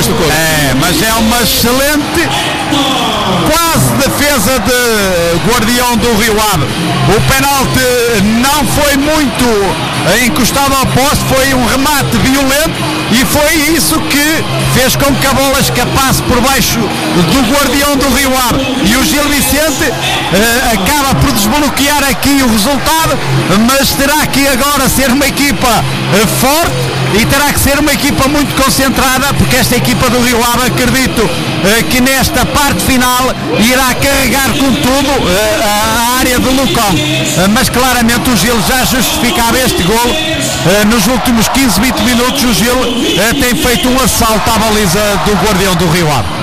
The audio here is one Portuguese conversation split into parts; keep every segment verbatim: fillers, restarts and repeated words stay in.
abaixo do corpo. É, mas é uma excelente quase defesa de Guardião do Rio Ave. O penalti não foi muito encostado ao poste, foi um remate violento e foi isso que fez com que a bola escapasse por baixo do Guardião do Rio Ave. E o Gil Vicente eh, acaba por desbloquear aqui o resultado, mas terá que agora ser uma equipa eh, forte e terá que ser uma equipa muito concentrada, porque esta equipa do Rio Ave, acredito eh, que nesta parte final irá carregar com tudo eh, a área do Lucão. Eh, mas claramente o Gil já justificava este gol. Eh, nos últimos quinze, vinte minutos o Gil eh, tem feito um assalto à baliza do Guardião do Rio Ave.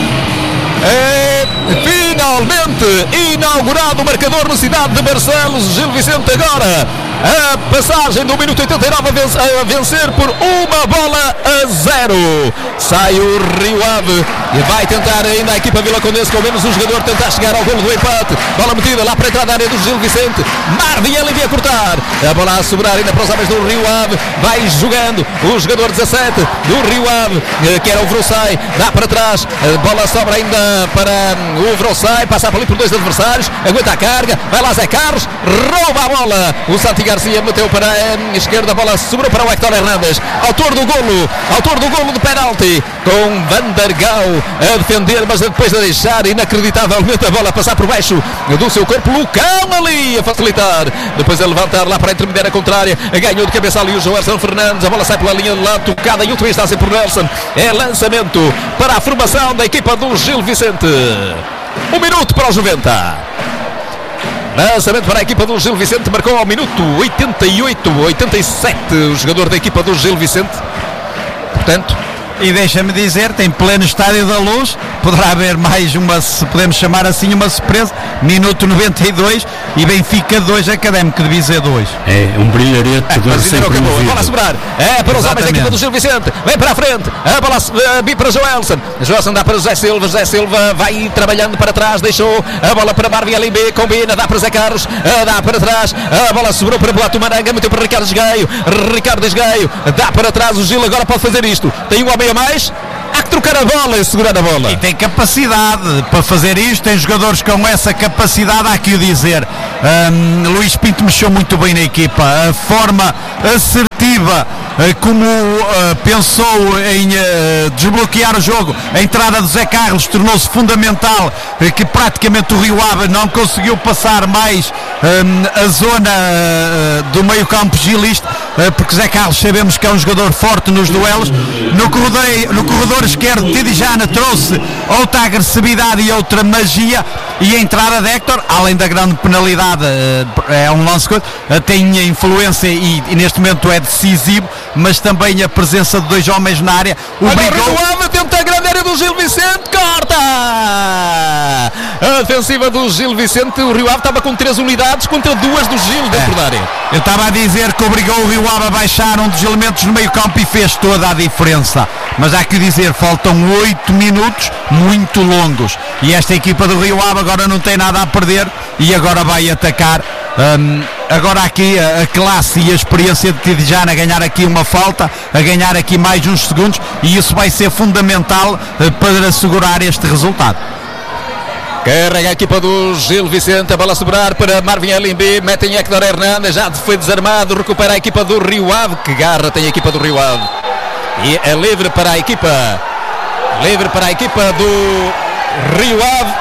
É finalmente inaugurado o marcador no Cidade de Barcelos. Gil Vicente agora a passagem do minuto oitenta e nove a vencer por uma bola a zero. Sai o Rio Ave e vai tentar ainda a equipa Vila Condense, com menos um jogador, tentar chegar ao golo do empate. Bola metida lá para a entrada da área do Gil Vicente. Marvin ali a cortar, a bola a sobrar ainda para os homens do Rio Ave. Vai jogando o jogador dezassete do Rio Ave, que era o Vrossai, dá para trás, a bola sobra ainda para o Vrossai, passa ali por dois adversários, aguenta a carga, vai lá Zé Carlos, rouba a bola, o Santi Garcia meteu para a esquerda, a bola sobrou para o Héctor Hernández, autor do golo, autor do golo de penalti, com Vandergau a defender, mas depois de deixar inacreditavelmente a bola passar por baixo do seu corpo. Lucão ali a facilitar, depois a levantar lá para a intermediária contrária, ganhou de cabeça ali o Joelson Fernandes, a bola sai pela linha de lado, tocada e outra instância por Nelson, é lançamento para a formação da equipa do Gil Vicente. Um minuto para os noventa. Lançamento para a equipa do Gil Vicente, marcou ao minuto oitenta e oito, oitenta e sete o jogador da equipa do Gil Vicente. Portanto, e deixa-me dizer, tem pleno Estádio da Luz, poderá haver mais uma, se podemos chamar assim, uma surpresa. Minuto noventa e dois e Benfica dois, Académico de Viseu dois. É um brilharete do recém-promovido. A bola a sobrar, é para os homens da equipa do Gil Vicente, vem para a frente, a bola a para Joelson, Joelson dá para José Silva, José Silva vai trabalhando para trás, deixou a bola para Marvin L B, combina, dá para Zé Carlos, dá para trás, a bola sobrou para Boato Maranga, meteu para Ricardo Esgaio, Ricardo Esgaio, dá para trás, o Gil agora pode fazer isto, tem um homem a mais, há que trocar a bola e segurar a bola. E tem capacidade para fazer isto, tem jogadores com essa capacidade, há que o dizer. Um, Luís Pinto mexeu muito bem na equipa, a forma assertiva uh, como uh, pensou em uh, desbloquear o jogo, a entrada do Zé Carlos tornou-se fundamental, uh, que praticamente o Rio Ave não conseguiu passar mais um, a zona uh, do meio campo gilista, uh, porque Zé Carlos sabemos que é um jogador forte nos duelos. No corredor, no corredor esquerdo, Tidijana trouxe outra agressividade e outra magia, e a entrada de Héctor, além da grande penalidade, é um lance que tem influência e, e neste momento é decisivo, mas também a presença de dois homens na área obrigou. O Rio Ave tenta a grande área do Gil Vicente, corta a defensiva do Gil Vicente. O Rio Ave estava com três unidades contra duas do Gil dentro é. da área. Eu estava a dizer que obrigou o Rio Ave a baixar um dos elementos no meio campo e fez toda a diferença, mas há que dizer, faltam oito minutos muito longos e esta equipa do Rio Ave agora não tem nada a perder e agora vai atacar. Um, agora aqui a, a classe e a experiência de Tidijana a ganhar aqui uma falta, a ganhar aqui mais uns segundos, e isso vai ser fundamental uh, para assegurar este resultado. Carrega a equipa do Gil Vicente, a bola a sobrar para Marvin Alimbi, metem Héctor Hernández, já foi desarmado, recupera a equipa do Rio Ave, que garra tem a equipa do Rio Ave, e é livre para a equipa, livre para a equipa do Rio Ave,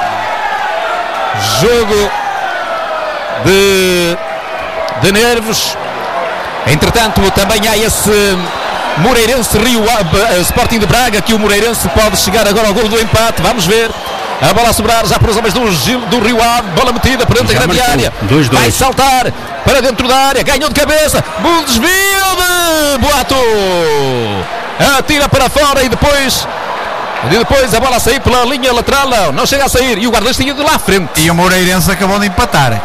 jogo de, de nervos. Entretanto também há esse Moreirense Rio Ave, Sporting de Braga, que o Moreirense pode chegar agora ao golo do empate, vamos ver. A bola a sobrar já para os homens do, Gil, do Rio Ave, bola metida para dentro da grande área, dois, dois. Vai saltar para dentro da área, ganhou de cabeça, bom desvio de Boato, atira para fora e depois e depois a bola a sair pela linha lateral, não, não chega a sair, e o guarda-redes tinha de lá à frente. E o Moreirense acabou de empatar.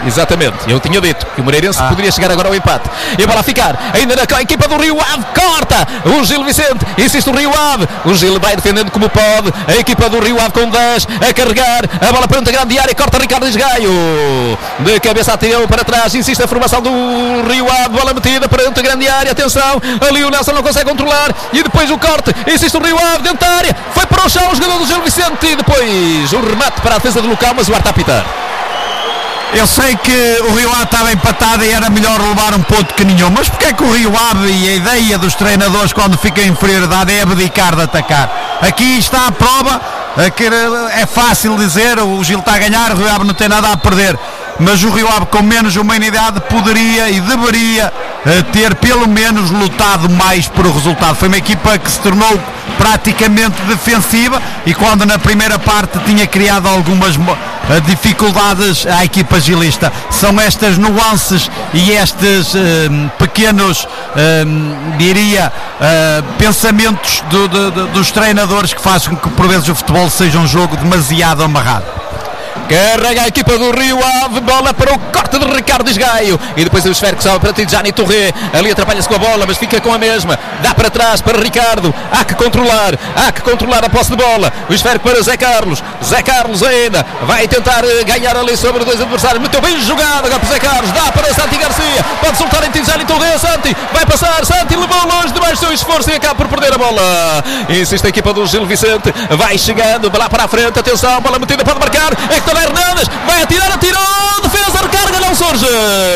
Exatamente, eu tinha dito que o Moreirense ah. poderia chegar agora ao empate. E a bola a ficar ainda na equipa do Rio Ave, corta o Gil Vicente, insiste o Rio Ave, o Gil vai defendendo como pode, a equipa do Rio Ave com dez, a carregar, a bola perante a grande área, corta Ricardo Esgaio, de cabeça atirou para trás, insiste a formação do Rio Ave, bola metida perante a grande área, atenção, ali o Nelson não consegue controlar, e depois o corte, insiste o Rio Ave dentro da área, foi para o chão o jogador do Gil Vicente, e depois o remate para a defesa do local, mas o ar está a apitar. Eu sei que o Rio Ave estava empatado e era melhor levar um ponto que nenhum, mas porque é que o Rio Ave, e a ideia dos treinadores quando fica em inferioridade é abdicar de atacar? Aqui está a prova, que é fácil dizer, o Gil está a ganhar, o Rio Ave não tem nada a perder, mas o Rio Ave com menos humanidade poderia e deveria ter pelo menos lutado mais por o resultado. Foi uma equipa que se tornou praticamente defensiva e quando na primeira parte tinha criado algumas dificuldades à equipa gilista. São estas nuances e estes um, pequenos, um, diria, uh, pensamentos do, do, do, dos treinadores que fazem com que por vezes o futebol seja um jogo demasiado amarrado. Carrega a equipa do Rio Ave, bola para o corte de Ricardo Esgaio e depois o esférico salva para Tidjani Touré, ali atrapalha-se com a bola mas fica com a mesma, dá para trás para Ricardo, há que controlar há que controlar a posse de bola, o esférico para Zé Carlos, Zé Carlos ainda vai tentar ganhar ali sobre dois adversários, meteu bem jogado agora para Zé Carlos, dá para Santi Garcia, pode soltar em Tidjani Touré, Santi vai passar, Santi levou longe demais o seu esforço e acaba por perder a bola, insiste a equipa do Gil Vicente, vai chegando lá para a frente, atenção, bola metida, pode marcar, é que Hernandes vai atirar, atirou, defesa, recarga, não surge.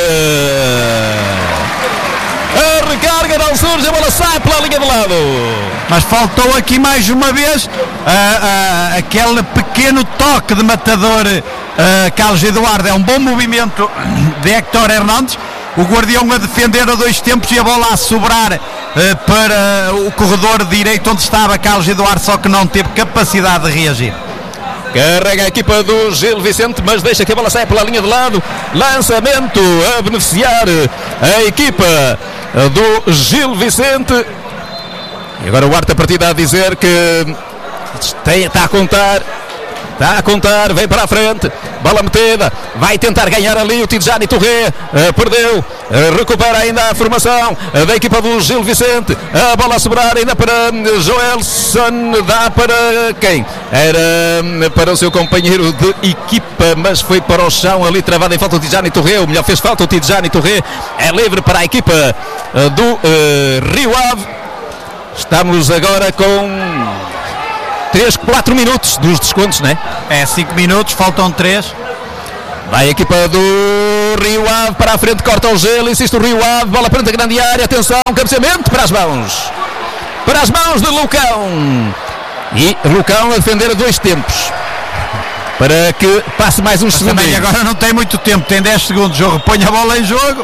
A recarga não surge, a bola sai pela linha de lado. Mas faltou aqui mais uma vez uh, uh, aquele pequeno toque de matador uh, Carlos Eduardo. É um bom movimento de Héctor Hernandes. O guardião a defender a dois tempos e a bola a sobrar uh, para o corredor direito onde estava Carlos Eduardo, só que não teve capacidade de reagir. Carrega a equipa do Gil Vicente, mas deixa que a bola saia pela linha de lado. Lançamento a beneficiar a equipa do Gil Vicente. E agora o Arte a partida a dizer que tem, está a contar. Está a contar, vem para a frente, bola metida, vai tentar ganhar ali o Tidjani Touré, uh, perdeu, uh, recupera ainda a formação uh, da equipa do Gil Vicente, a bola a sobrar ainda para uh, Joelson, dá para quem? Era uh, para o seu companheiro de equipa, mas foi para o chão ali travado em falta o Tidjani Touré, o melhor fez falta o Tidjani Touré, é livre para a equipa uh, do uh, Rio Ave. Estamos agora com três, quatro minutos dos descontos, não é? É, cinco minutos, faltam três. Vai a equipa do Rio Ave para a frente, corta o gelo, insiste o Rio Ave, bola perante a grande área, atenção, cabeceamento para as mãos. Para as mãos de Lucão. E Lucão a defender a dois tempos. Para que passe mais uns segundos. Também agora não tem muito tempo, tem dez segundos, o repõe a bola em jogo.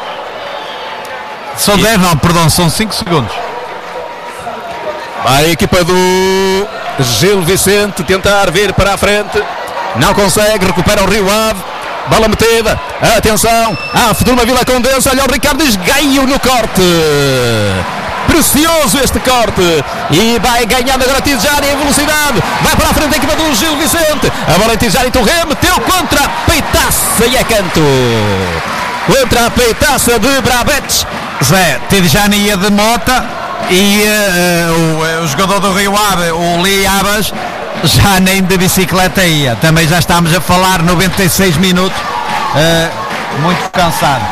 São e... dez, não, perdão, são cinco segundos. Vai a equipa do Gil Vicente tentar vir para a frente, não consegue, recupera o Rio Ave, bola metida, atenção, a Futurma Vila Condensa, olha o Ricardo Esgaio no corte, precioso este corte, e vai ganhando agora Tidjani em velocidade, vai para a frente a equipa do Gil Vicente, a bola em Tidjani Touré, meteu contra a peitaça e é canto, contra a peitaça de Brabetes. Zé, Tidjani ia de mota. E uh, o, o jogador do Rio Ave, o Lee Abas, já nem de bicicleta ia. Também já estamos a falar noventa e seis minutos, uh, muito cansado.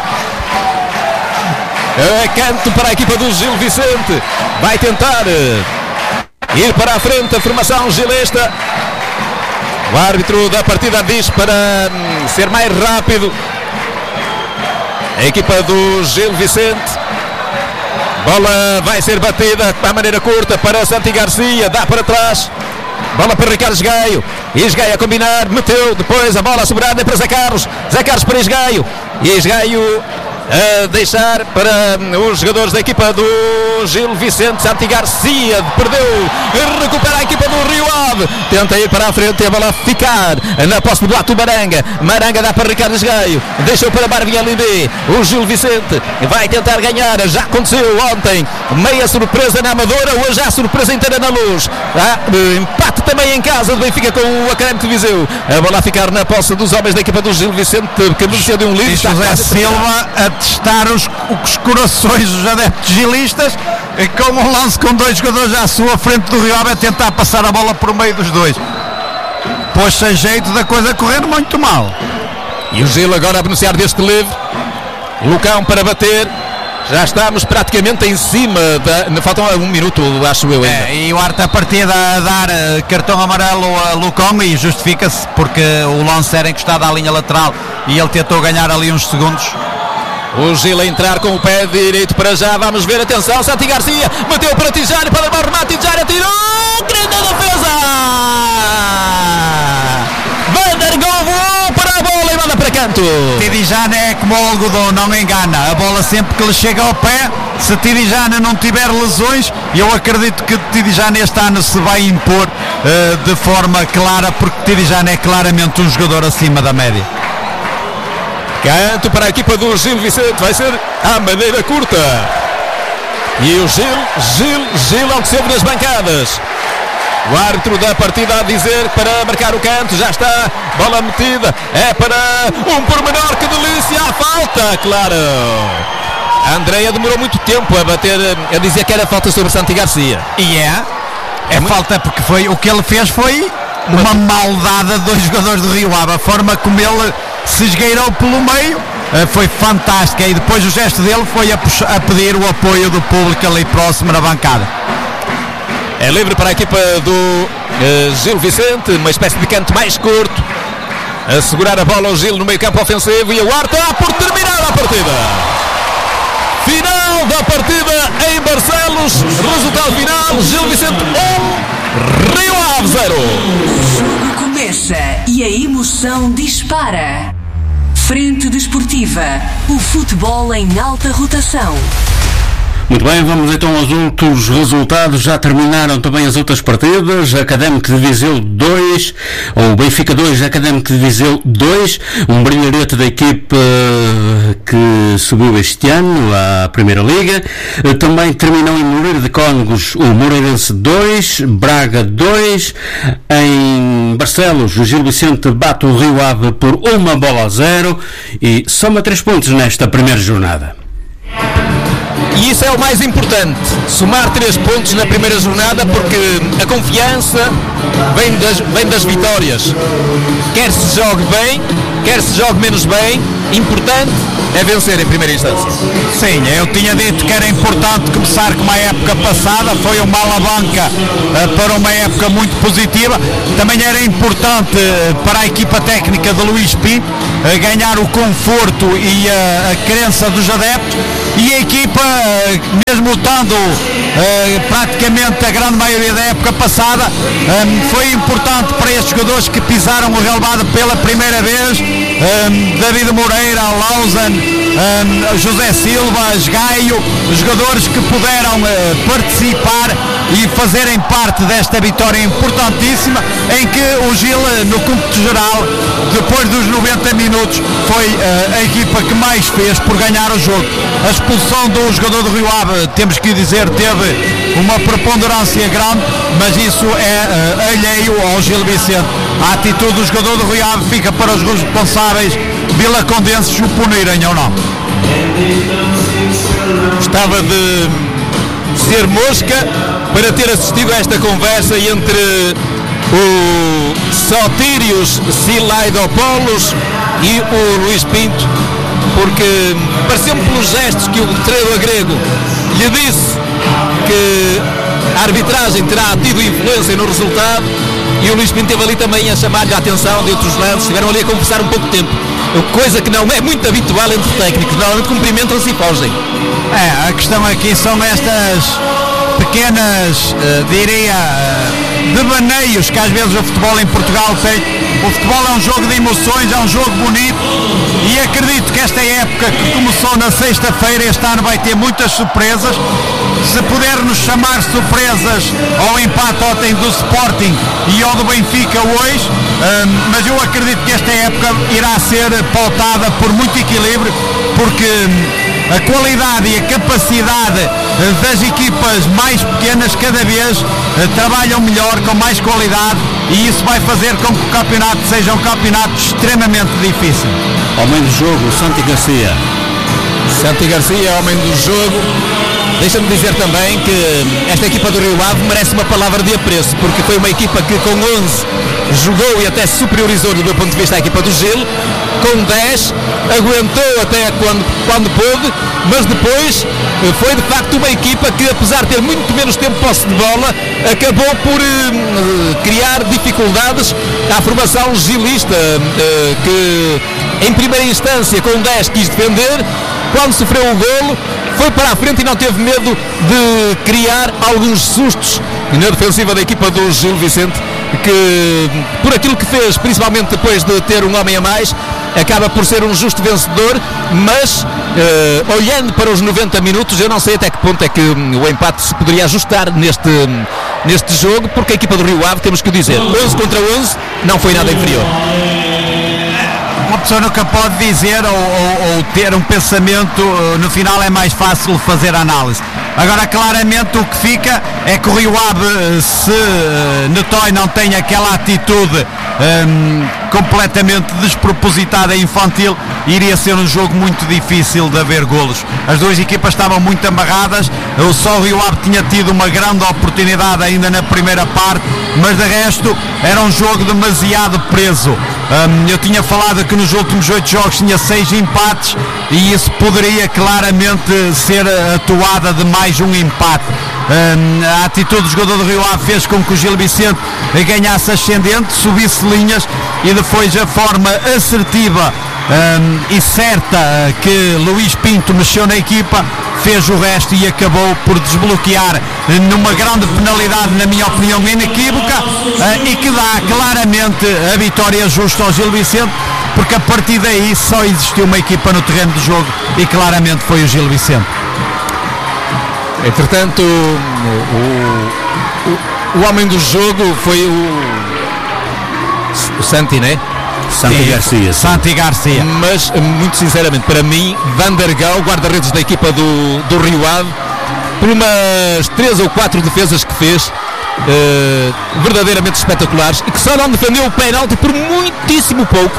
É canto para a equipa do Gil Vicente, vai tentar ir para a frente a formação gilesta. O árbitro da partida diz para hum, ser mais rápido a equipa do Gil Vicente. Bola vai ser batida de maneira curta para Santi Garcia, dá para trás, bola para Ricardo Esgaio, Esgaio a combinar, meteu depois a bola sobrada para Zé Carlos, Zé Carlos para Esgaio, e Esgaio a deixar para os jogadores da equipa do Gil Vicente. Santi Garcia perdeu, recupera a equipa do Rio Ave, tenta ir para a frente, a bola ficar na posse do Ato Maranga. Maranga dá para Ricardo Esgaio, deixou para Marvin Lindê. O Gil Vicente vai tentar ganhar, já aconteceu ontem, meia surpresa na Amadora, hoje há surpresa inteira na Luz. Há empate também em casa do Benfica com o Académico de Viseu. A bola a ficar na posse dos homens da equipa do Gil Vicente, que merecia de um livro. José Silva a testar os, os corações dos adeptos gilistas, com um lance com dois jogadores à sua frente do Rio Ave, a tentar passar a bola por meio dos dois. Pôs-se a jeito da coisa correr muito mal. E o Gil agora a beneficiar deste livre. Lucão para bater. Já estamos praticamente em cima da... Faltam um minuto, acho eu ainda. É, e o Arte a partida a dar uh, cartão amarelo a Lucão, e justifica-se porque o lance era encostado à linha lateral e ele tentou ganhar ali uns segundos. O Gil a entrar com o pé direito para já. Vamos ver, atenção, Santi Garcia bateu para Tijani, para o remate, Tijani tirou, grande defesa! Vandergol voou para a bola e manda para canto. Tidijane é como o algodão, não engana. A bola sempre que lhe chega ao pé, se Tidijane não tiver lesões, eu acredito que Tidijane este ano se vai impor uh, de forma clara, porque Tidijane é claramente um jogador acima da média. Canto para a equipa do Gil Vicente, vai ser à maneira curta. E o Gil, Gil, Gil ao que sempre nas bancadas. O árbitro da partida a dizer para marcar o canto, já está, bola metida, é para um pormenor, que delícia, a falta, claro. A Andreia demorou muito tempo a bater, a dizer que era falta sobre Santi Garcia. E é, é, é falta muito... porque foi, o que ele fez foi uma maldade a dois jogadores do Rio Ave, a forma como ele se esgueirou pelo meio foi fantástica, e depois o gesto dele foi a, puxar, a pedir o apoio do público ali próximo na bancada. É livre para a equipa do uh, Gil Vicente, uma espécie de canto mais curto, a segurar a bola ao Gil no meio campo ofensivo, e o Arte dá por terminada a partida. Final da partida em Barcelos, resultado final, Gil Vicente um, Rio Ave zero. O jogo começa e a emoção dispara. Frente Desportiva, o futebol em alta rotação. Muito bem, vamos então aos outros resultados. Já terminaram também as outras partidas. Académico de Viseu dois, ou Benfica dois, Académico de Viseu dois, um brilharete da equipe que subiu este ano à Primeira Liga. Também terminou em Moreira de Cónegos o Moreirense dois, Braga dois. Em Barcelos, o Gil Vicente bate o Rio Ave por uma bola a zero e soma três pontos nesta primeira jornada. E isso é o mais importante, somar três pontos na primeira jornada, porque a confiança vem das, vem das vitórias. Quer se jogue bem, quer se jogue menos bem, importante é vencer em primeira instância. Sim, eu tinha dito que era importante começar com uma época passada, foi uma alavanca uh, para uma época muito positiva. Também era importante uh, para a equipa técnica de Luís Pinto uh, ganhar o conforto e uh, a crença dos adeptos, e a equipa, uh, mesmo lutando uh, praticamente a grande maioria da época passada, um, foi importante para estes jogadores que pisaram o relevado pela primeira vez, um, David Moreira, Lausanne, um, José Silva, Esgaio, jogadores que puderam uh, participar e fazerem parte desta vitória importantíssima, em que o Gil, no cômputo geral, depois dos noventa minutos, foi uh, a equipa que mais fez por ganhar o jogo. A expulsão do jogador do Rio Ave, temos que dizer, teve uma preponderância grande, mas isso é uh, alheio ao Gil Vicente. A atitude do jogador do Rio Ave fica para os responsáveis vilacondenses o punirem ou não. Gostava de ser mosca para ter assistido a esta conversa entre o Sotírios Silaidopoulos e o Luís Pinto, porque pareceu-me pelos gestos que o treinador grego lhe disse que a arbitragem terá tido influência no resultado, e o Luís Pinto teve ali também a chamar-lhe a atenção de outros lances, estiveram ali a conversar um pouco de tempo, coisa que não é muito habitual entre técnicos, normalmente cumprimentam-se e fogem. É, a questão aqui são estas pequenas, uh, diria, uh, devaneios que às vezes o futebol em Portugal tem. O futebol é um jogo de emoções, é um jogo bonito, e acredito que esta época que começou na sexta-feira, este ano vai ter muitas surpresas. Se puder-nos chamar surpresas ao empate ontem do Sporting e ao do Benfica hoje, hum, mas eu acredito que esta época irá ser pautada por muito equilíbrio, porque hum, a qualidade e a capacidade uh, das equipas mais pequenas cada vez uh, trabalham melhor, com mais qualidade, e isso vai fazer com que o campeonato seja um campeonato extremamente difícil. Homem do jogo, Santi Garcia. Santi Garcia, homem do jogo. Deixa-me dizer também que esta equipa do Rio Ave merece uma palavra de apreço, porque foi uma equipa que com onze jogou e até superiorizou do meu ponto de vista a equipa do Gil. Com dez aguentou até quando, quando pôde, mas depois foi de facto uma equipa que, apesar de ter muito menos tempo de posse de bola, acabou por uh, criar dificuldades à formação gilista, uh, que em primeira instância com dez quis defender. Quando sofreu o golo, foi para a frente e não teve medo de criar alguns sustos na defensiva da equipa do Gil Vicente, que por aquilo que fez, principalmente depois de ter um homem a mais, acaba por ser um justo vencedor. Mas uh, olhando para os noventa minutos, eu não sei até que ponto é que o empate se poderia ajustar neste, neste jogo, porque a equipa do Rio Ave, temos que dizer, onze contra onze, não foi nada inferior. Uma pessoa nunca pode dizer ou, ou, ou ter um pensamento, no final é mais fácil fazer análise. Agora, claramente o que fica é que o Rio Ave, se Netói não tem aquela atitude um, completamente despropositada e infantil, iria ser um jogo muito difícil de haver golos. As duas equipas estavam muito amarradas, só o Rio Ave tinha tido uma grande oportunidade ainda na primeira parte, mas de resto era um jogo demasiado preso. Um, eu tinha falado que nos últimos oito jogos tinha seis empates, e isso poderia claramente ser atuada de mais um empate. Um, a atitude do jogador do Rio Ave fez com que o Gil Vicente ganhasse ascendente, subisse linhas, e depois a forma assertiva um, e certa que Luís Pinto mexeu na equipa fez o resto e acabou por desbloquear numa grande penalidade, na minha opinião inequívoca, uh, e que dá claramente a vitória justa ao Gil Vicente, porque a partir daí só existiu uma equipa no terreno do jogo e claramente foi o Gil Vicente. Entretanto, o, o, o homem do jogo foi o, o Santi, né? Santi Garcia. Santi Garcia. Mas, muito sinceramente, para mim, Vandergal, guarda-redes da equipa do, do Rio Ave, por umas três ou quatro defesas que fez, uh, verdadeiramente espetaculares, e que só não defendeu o penalti por muitíssimo pouco.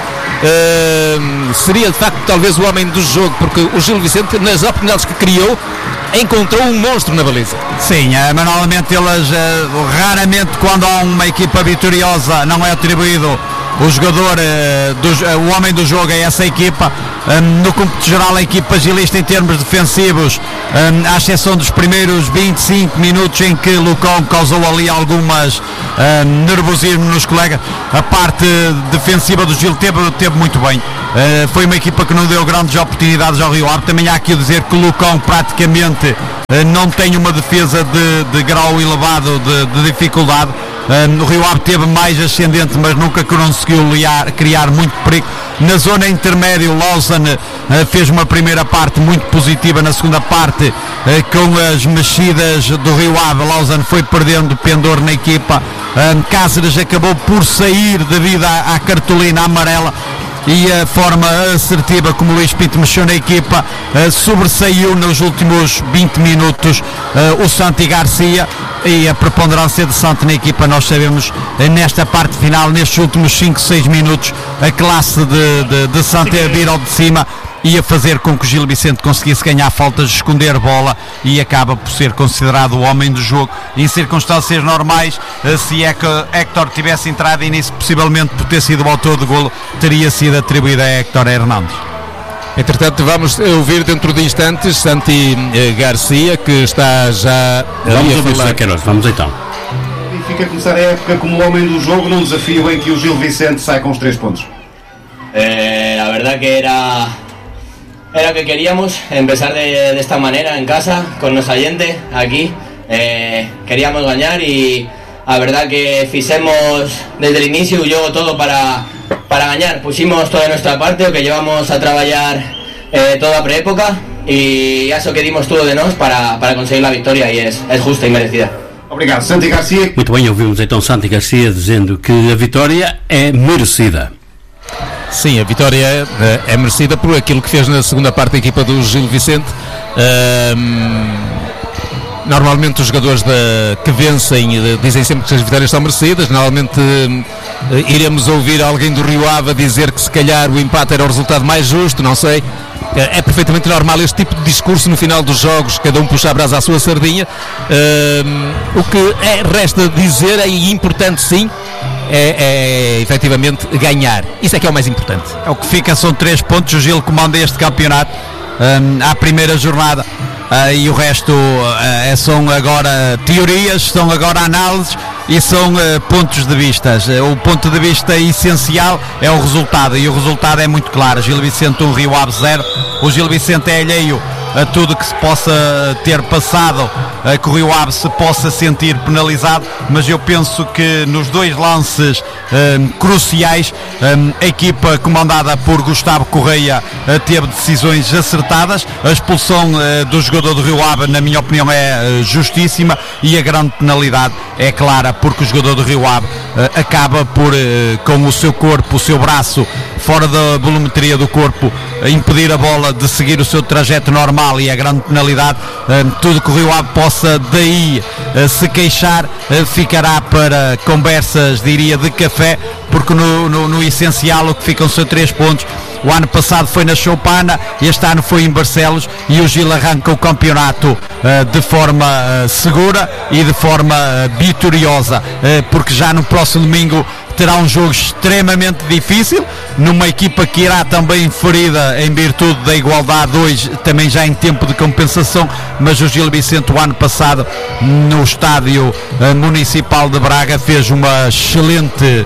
Uh, seria de facto talvez o homem do jogo, porque o Gil Vicente, nas oportunidades que criou, encontrou um monstro na baliza. Sim, uh, mas normalmente eles uh, raramente, quando há uma equipa vitoriosa, não é atribuído o jogador, uh, do, uh, o homem do jogo a essa equipa. Um, no cômputo geral, a equipa gilista em termos defensivos, um, à exceção dos primeiros vinte e cinco minutos em que Lucão causou ali algumas um, nervosismo nos colegas, a parte defensiva do Gil teve, teve muito bem. Uh, foi uma equipa que não deu grandes oportunidades ao Rio Ave. Também há aqui a dizer que o Lucão praticamente uh, não tem uma defesa de, de grau elevado de, de dificuldade. Uh, o Rio Ave teve mais ascendente, mas nunca conseguiu liar, criar muito perigo. Na zona intermédia, o Lausanne uh, fez uma primeira parte muito positiva. Na segunda parte, uh, com as mexidas do Rio Ave, o Lausanne foi perdendo pendor na equipa. uh, Cáceres acabou por sair devido à, à cartolina amarela, e a forma assertiva como o Luís Pinto mexeu na equipa uh, sobressaiu nos últimos vinte minutos uh, o Santi Garcia, e a preponderância de Santi na equipa, nós sabemos, uh, nesta parte final, nestes últimos cinco, seis minutos, a classe de, de, de Santi a vir ao de cima ia fazer com que o Gil Vicente conseguisse ganhar faltas, esconder bola, e acaba por ser considerado o homem do jogo. Em circunstâncias normais, se é que Héctor tivesse entrado, e nisso possivelmente por ter sido o autor do golo, teria sido atribuído a Héctor Hernandes. Entretanto, vamos ouvir dentro de instantes Santi Garcia, que está já vamos a falar. Queiroz, vamos então. Fica a começar a época como o homem do jogo num desafio em que o Gil Vicente sai com os três pontos. Eh, la verdad que era era que queríamos empezar de, de esta manera en casa con nuestra gente aquí. Eh, queríamos ganar y a verdad que fixemos desde el inicio y yo todo para, para ganar. Pusimos toda nuestra parte, o que llevamos a traballar eh, toda a preépoca, e eso que dimos todo de nós para, para conseguir a vitória, e é, é justa e merecida. Obrigado, Santi Garcia. Muito bem, ouvimos então Santi Garcia dizendo que a vitória é merecida. Sim, a vitória é, é merecida por aquilo que fez na segunda parte da equipa do Gil Vicente. Um, normalmente os jogadores da, que vencem dizem sempre que as vitórias são merecidas. Normalmente um, iremos ouvir alguém do Rio Ave dizer que se calhar o empate era o resultado mais justo, não sei. É perfeitamente normal este tipo de discurso no final dos jogos, cada um puxa a brasa à sua sardinha. Um, o que é, resta dizer, é importante sim, é, é efetivamente ganhar. Isso é que é o mais importante. É o que fica, são três pontos. O Gil comanda este campeonato um, à primeira jornada. Uh, e o resto uh, são agora teorias, são agora análises e são uh, pontos de vista. Uh, o ponto de vista essencial é o resultado, e o resultado é muito claro. Gil Vicente um, Rio Ave zero. O Gil Vicente é alheio a tudo que se possa ter passado, uh, que o Rio Ave se possa sentir penalizado, mas eu penso que nos dois lances um, cruciais, um, a equipa comandada por Gustavo Correia uh, teve decisões acertadas. A expulsão uh, do jogador do Rio Ave, na minha opinião, é uh, justíssima, e a grande penalidade é clara, porque o jogador do Rio Ave uh, acaba por, uh, com o seu corpo, o seu braço fora da volumetria do corpo, uh, impedir a bola de seguir o seu trajeto normal, e a grande penalidade. Uh, tudo que o Rio Ave possa daí uh, se queixar uh, ficará para conversas, diria, de café, porque no, no, no essencial o que ficam são três pontos. O ano passado foi na Choupana, este ano foi em Barcelos, e o Gil arranca o campeonato uh, de forma uh, segura e de forma uh, vitoriosa, uh, porque já no próximo domingo terá um jogo extremamente difícil, numa equipa que irá também ferida em virtude da igualdade hoje, também já em tempo de compensação, mas o Gil Vicente o ano passado no estádio uh, municipal de Braga fez uma excelente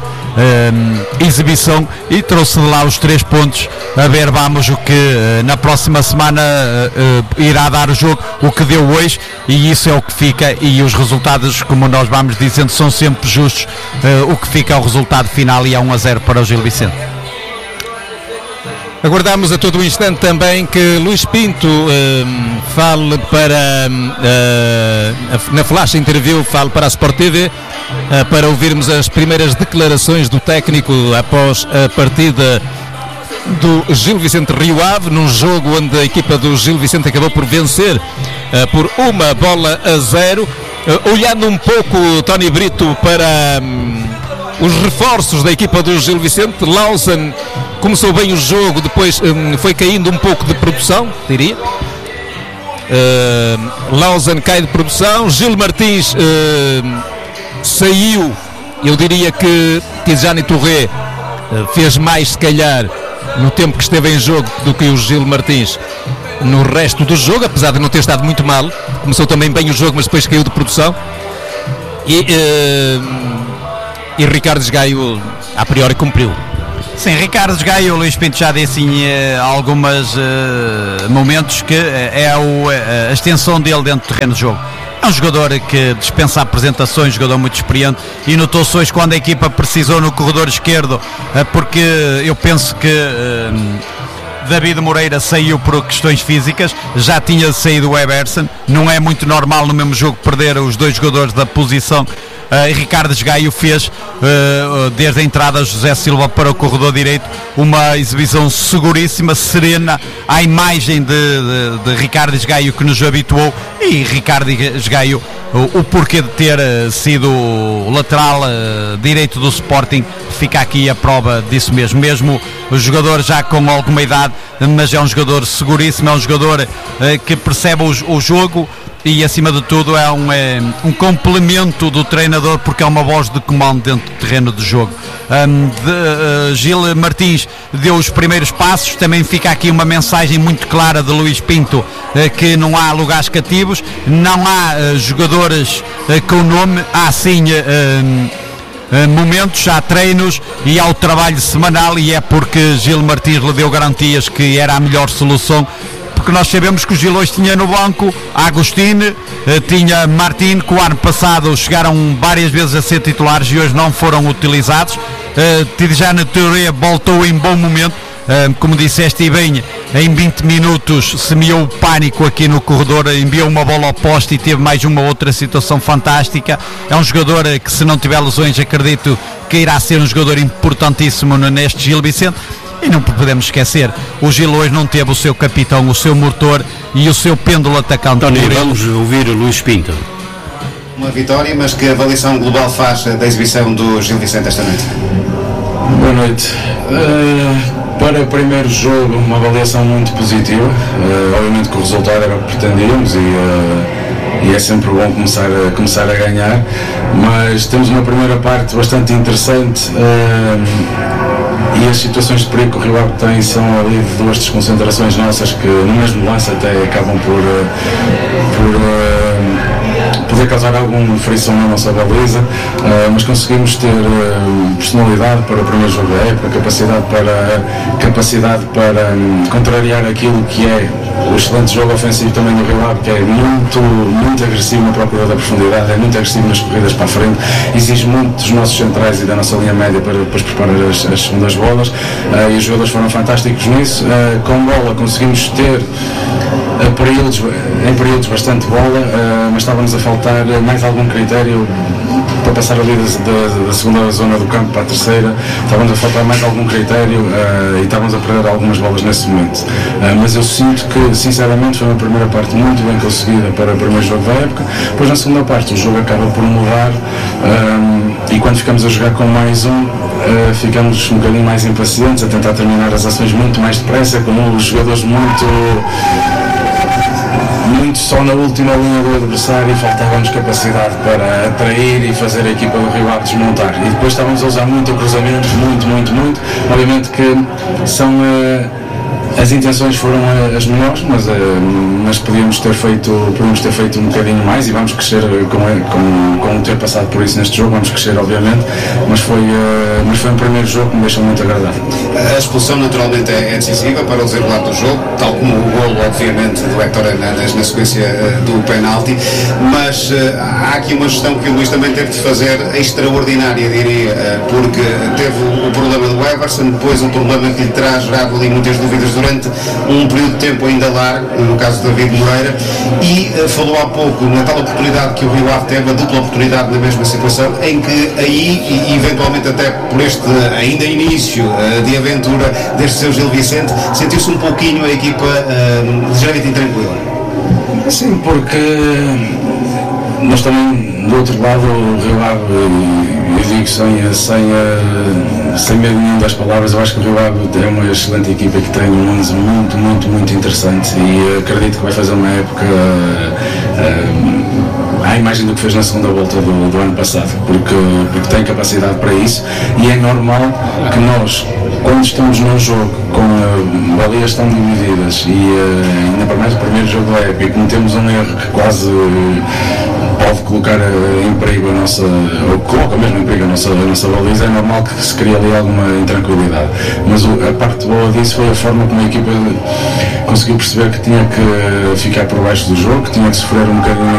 Um, exibição e trouxe de lá os três pontos. A ver, vamos o que uh, na próxima semana uh, uh, irá dar o jogo, o que deu hoje, e isso é o que fica, e os resultados, como nós vamos dizendo, são sempre justos. Uh, o que fica é o resultado final, e é um a zero para o Gil Vicente. Aguardamos a todo o instante também que Luís Pinto um, fale para uh, na flash interview, fale para a Sport T V, uh, para ouvirmos as primeiras declarações do técnico após a partida do Gil Vicente Rio Ave, num jogo onde a equipa do Gil Vicente acabou por vencer uh, por uma bola a zero. Uh, olhando um pouco, Tony Brito, para um, os reforços da equipa do Gil Vicente, Lawson começou bem o jogo, depois um, foi caindo um pouco de produção, diria. Uh, Lawson cai de produção, Gil Martins uh, saiu, eu diria que Tijani Touré uh, fez mais, se calhar, no tempo que esteve em jogo do que o Gil Martins no resto do jogo, apesar de não ter estado muito mal. Começou também bem o jogo, mas depois caiu de produção. E, uh, e Ricardo Gaio, a priori, cumpriu. Sim, Ricardo Gaio, o Luís Pinto já disse em uh, alguns uh, momentos que uh, é o, uh, a extensão dele dentro do terreno de jogo. É um jogador que dispensa apresentações, um jogador muito experiente, e notou-se hoje quando a equipa precisou no corredor esquerdo, uh, porque eu penso que uh, David Moreira saiu por questões físicas, já tinha saído o Everson, não é muito normal no mesmo jogo perder os dois jogadores da posição. Uh, Ricardo Gaio fez, uh, desde a entrada José Silva para o corredor direito, uma exibição seguríssima, serena, à imagem de, de, de Ricardo Gaio, que nos habituou. E Ricardo Gaio, o, o porquê de ter uh, sido o lateral uh, direito do Sporting, fica aqui a prova disso mesmo. Mesmo o jogador já com alguma idade, mas é um jogador seguríssimo, é um jogador uh, que percebe o, o jogo, e acima de tudo é um, é um complemento do treinador, porque é uma voz de comando dentro do terreno de jogo. Um, de, uh, Gil Martins deu os primeiros passos, também fica aqui uma mensagem muito clara de Luís Pinto, uh, que não há lugares cativos, não há uh, jogadores uh, com nome, há sim uh, uh, momentos, há treinos e há o trabalho semanal, e é porque Gil Martins lhe deu garantias que era a melhor solução, porque nós sabemos que o Gil hoje tinha no banco Agostino, eh, tinha Martin, que o ano passado chegaram várias vezes a ser titulares e hoje não foram utilizados. Uh, Tidjane Touré voltou em bom momento, uh, como disseste e bem, em vinte minutos semeou o pânico aqui no corredor, enviou uma bola ao poste e teve mais uma outra situação fantástica. É um jogador que, se não tiver lesões, acredito que irá ser um jogador importantíssimo neste Gil Vicente. E não podemos esquecer, o Gil hoje não teve o seu capitão, o seu motor e o seu pêndulo atacante. Tony, vamos ouvir o Luís Pinto. Uma vitória, mas que avaliação global faz da exibição do Gil Vicente esta noite? Boa noite. Uh, para o primeiro jogo, uma avaliação muito positiva. Uh, obviamente que o resultado era o que pretendíamos e, uh, e é sempre bom começar a, começar a ganhar, mas temos uma primeira parte bastante interessante. Uh, E as situações de perigo que o Rio Ave tem são ali de duas desconcentrações nossas que no mesmo lance até acabam por, por uh, poder causar alguma frição na nossa baliza, uh, mas conseguimos ter uh, personalidade para o primeiro jogo da época, capacidade para, capacidade para um, contrariar aquilo que é o excelente jogo ofensivo também do Rio Ave, que é muito, muito agressivo na procura da profundidade, é muito agressivo nas corridas para a frente, exige muito dos nossos centrais e da nossa linha média para depois preparar as, as segundas bolas, uh, e os jogadores foram fantásticos nisso. Uh, com bola conseguimos ter uh, períodos, em períodos bastante bola, uh, mas estava-nos a faltar mais algum critério para passar ali da, da, da segunda zona do campo para a terceira. Estávamos a faltar mais algum critério uh, e estávamos a perder algumas bolas nesse momento, uh, mas eu sinto que sinceramente foi uma primeira parte muito bem conseguida para o primeiro jogo da época. Depois na segunda parte o jogo acaba por mudar, um, e quando ficamos a jogar com mais um, uh, ficamos um bocadinho mais impacientes, a tentar terminar as ações muito mais depressa, com os jogadores muito muito só na última linha do adversário, e faltava-nos capacidade para atrair e fazer a equipa do Rio Ave desmontar. E depois estávamos a usar muito o cruzamento, muito, muito, muito. Obviamente que são uh, as intenções foram uh, as melhores, mas, uh, mas podíamos ter feito podíamos ter feito um bocadinho mais, e vamos crescer com, com, com ter passado por isso neste jogo, vamos crescer obviamente, mas foi, uh, mas foi um primeiro jogo que me deixou muito agradável. A expulsão naturalmente é decisiva para o desenrolar do jogo, tal como o golo obviamente do Héctor Hernández na sequência uh, do penalti, mas uh, há aqui uma gestão que o Luís também teve de fazer extraordinária, diria, uh, porque teve o, o problema do Everson, depois um problema que lhe terá gerado ali muitas dúvidas durante um período de tempo ainda largo, no caso de David Moreira, e uh, falou há pouco na tal oportunidade que o Rio Ave teve, a dupla oportunidade na mesma situação, em que aí, e eventualmente até por este ainda início uh, de aventura deste seu Gil Vicente, sentiu-se um pouquinho a equipa uh, ligeiramente intranquila. Sim, porque nós também, do outro lado, o Rio Ave, eu digo sem, sem, sem medo nenhum das palavras, eu acho que o Rio Ave é uma excelente equipa que tem um onze muito, muito, muito interessante, e acredito que vai fazer uma época uh, à imagem do que fez na segunda volta do, do ano passado, porque, porque tem capacidade para isso, e é normal que nós, quando estamos num jogo com uh, balias tão divididas e uh, ainda para mais o primeiro jogo da época, e cometemos um erro que quase uh, pode colocar uh, em perigo a nossa, ou coloca mesmo em perigo a nossa, a nossa baliza, é normal que se crie ali alguma intranquilidade, mas o, a parte boa disso foi a forma como a equipa conseguiu perceber que tinha que ficar por baixo do jogo, que tinha que sofrer um bocadinho